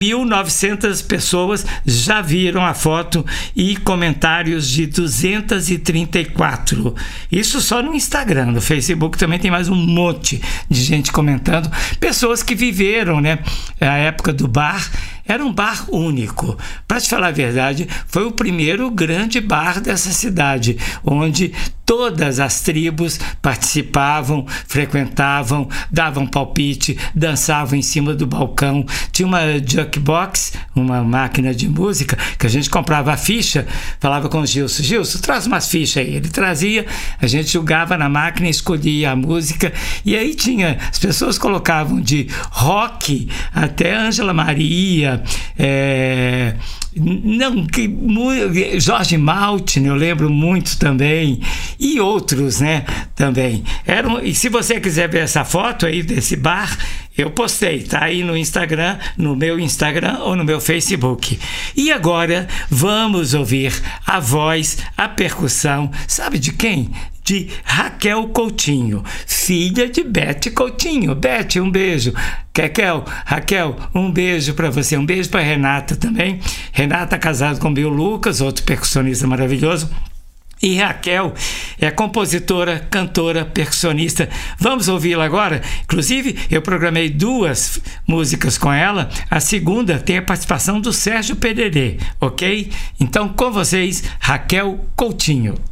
1.900 pessoas já viram a foto e comentários de 234. Isso só no Instagram. No Facebook também tem mais um monte de gente comentando. Pessoas que viveram, né, a época do bar. Era um bar único. Para te falar a verdade, foi o primeiro grande bar dessa cidade, onde todas as tribos participavam, frequentavam, davam palpite, dançavam em cima do balcão. Tinha uma jukebox, uma máquina de música, que a gente comprava a ficha, falava com o Gilson, Gilson, traz umas fichas aí. Ele trazia, a gente jogava na máquina, escolhia a música, e aí tinha, as pessoas colocavam de rock até Ângela Maria, Jorge Maltner, eu lembro muito também, e outros, né, também. E se você quiser ver essa foto aí desse bar, eu postei, tá aí no Instagram, no meu Instagram ou no meu Facebook. E agora vamos ouvir a voz, a percussão, sabe de quem? De Raquel Coutinho, filha de Bete Coutinho. Bete, um beijo. Raquel, um beijo para você. Um beijo para Renata também. Renata casada com Bill Lucas, outro percussionista maravilhoso. E Raquel é compositora, cantora, percussionista. Vamos ouvi-la agora? Inclusive, eu programei 2 músicas com ela. A segunda tem a participação do Sérgio Pererê, ok? Então, com vocês, Raquel Coutinho.